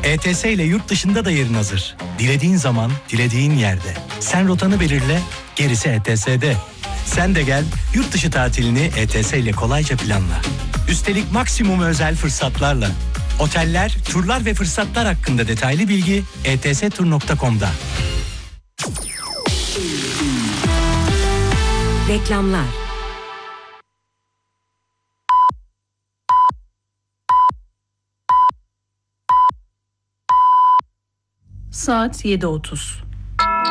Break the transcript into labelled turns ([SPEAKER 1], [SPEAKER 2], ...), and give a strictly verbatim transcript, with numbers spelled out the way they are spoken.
[SPEAKER 1] E T S ile yurt dışında da yerin hazır. Dilediğin zaman, dilediğin yerde. Sen rotanı belirle, gerisi E T S'de. Sen de gel, yurt dışı tatilini E T S ile kolayca planla. Üstelik maksimum özel fırsatlarla. Oteller, turlar ve fırsatlar hakkında detaylı bilgi e t s tur nokta com'da.
[SPEAKER 2] Reklamlar.
[SPEAKER 3] Saat yedi otuz.